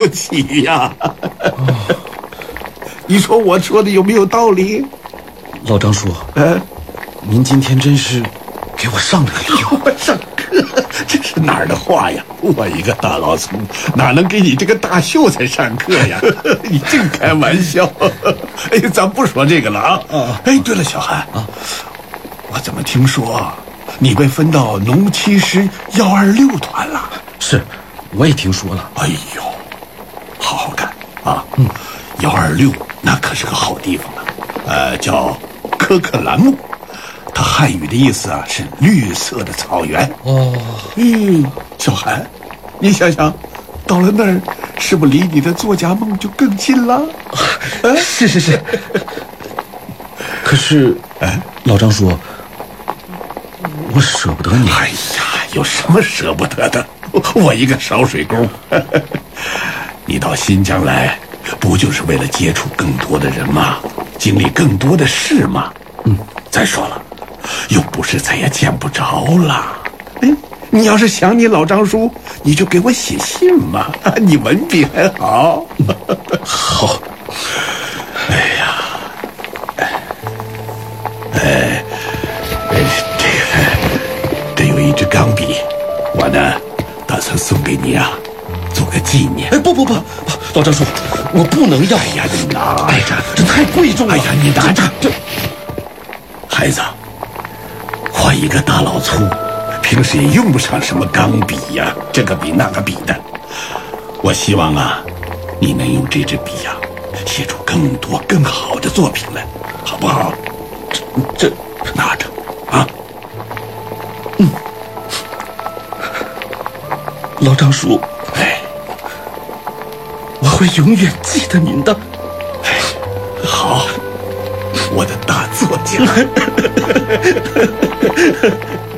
起呀！你说我说的有没有道理？ 老张叔，您今天真是给我上了个课。 我上课，这是哪儿的话呀？我一个大老粗，哪能给你这个大秀才上课呀？你净开玩笑。哎，咱不说这个了啊。哎，对了，小韩啊，我怎么听说你被分到农七师126团了？ 是，我也听说了。 哎呦，好好干啊！126那可是个好地方啊，叫科克兰木。它汉语的意思啊是绿色的草原。小韩，你想想，到了那儿，是不是离你的作家梦就更近了？ 是。可是，老张叔，我舍不得你。 哎呀，有什么舍不得的？我一个烧水工，你到新疆来，不就是为了接触更多的人吗？经历更多的事吗？再说了，又不是再也见不着了。你要是想你老张叔，你就给我写信嘛，你文笔还好。 好。 这有一支钢笔，我呢打算送给你啊，做个纪念。 不，老张叔，我不能要。 哎呀，你拿着， 这太贵重了。 哎呀，你拿着。孩子，我一个大老粗，平时也用不上什么钢笔呀，这个笔那个笔的。我希望啊，你能用这支笔呀，写出更多更好的作品来，好不好？这拿着啊。 老张叔，我会永远记得您的。 好，我的大作家。